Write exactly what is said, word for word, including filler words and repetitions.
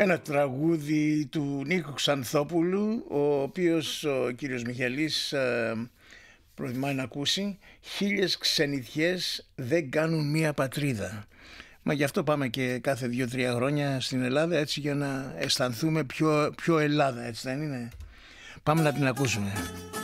Ένα τραγούδι του Νίκου Ξανθόπουλου, ο οποίος ο κύριος Μιχαλής ε, προτιμάει να ακούσει. Χίλιες ξενιτιές δεν κάνουν μία πατρίδα. Μα γι' αυτό πάμε και κάθε δύο-τρία χρόνια στην Ελλάδα, έτσι, για να αισθανθούμε πιο, πιο Ελλάδα, έτσι δεν είναι? Πάμε να την ακούσουμε.